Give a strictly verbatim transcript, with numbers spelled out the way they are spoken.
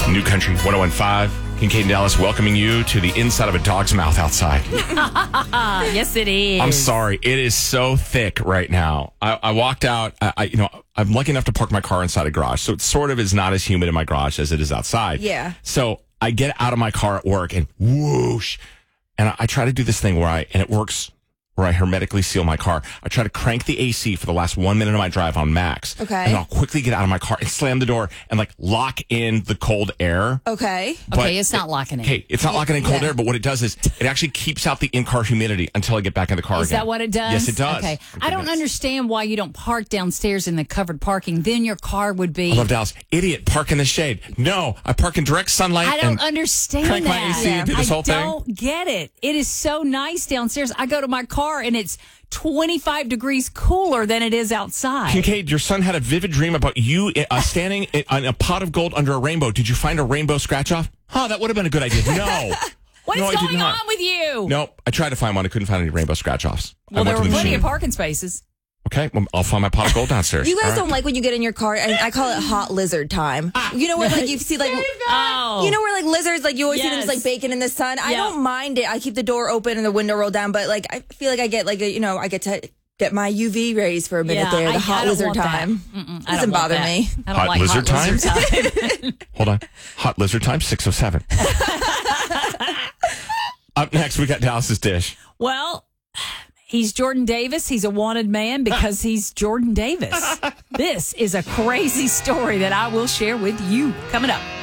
New Country one oh one five. Kincaid and Dallas welcoming you to the inside of a dog's mouth outside. Yes, it is. I'm sorry. It is so thick right now. I, I walked out. I, I, you know, I'm lucky enough to park my car inside a garage, so it sort of is not as humid in my garage as it is outside. Yeah. So I get out of my car at work and whoosh, and I, I try to do this thing where I and it works. Where I hermetically seal my car. I try to crank the A C for the last one minute of my drive on max. Okay. And I'll quickly get out of my car and slam the door and like lock in the cold air. Okay. But okay, it's not locking in. Okay, it's not locking in cold Yeah. air, but what it does is it actually keeps out the in-car humidity until I get back in the car Is again. that what it does? Yes, it does. Okay. For I don't goodness. understand why you don't park downstairs in the covered parking. Then your car would be. I love Dallas. Idiot, park in the shade. No, I park in direct sunlight. I don't and understand crank that. my A C and do this I whole thing. don't get it. It is so nice downstairs. I go to my car and it's twenty-five degrees cooler than it is outside. Kincaid, your son had a vivid dream about you uh, standing in, on a pot of gold under a rainbow. Did you find a rainbow scratch off? Huh, that would have been a good idea. No. What no, is I did going not. on with you? No, I tried to find one. I couldn't find any rainbow scratch offs. Well, I there went were to the plenty machine. of parking spaces. Okay, well, I'll find my pot of gold downstairs. You guys All right. don't like when you get in your car, and I call it hot lizard time. You know where like you see like Oh. you know where like lizards like you always see them just Yes. like baking in the sun. I Yeah. don't mind it. I keep the door open and the window rolled down, but like I feel like I get like a, you know I get to get my U V rays for a minute Yeah, there. The I- hot I don't lizard want that. time Mm-mm, I don't doesn't want bother that. me. I don't Hot like lizard hot time? lizard time. Hold on. Hot lizard time, six oh seven. Up next, we got Dallas's dish. Well, he's Jordan Davis. He's a wanted man because he's Jordan Davis. This is a crazy story that I will share with you coming up.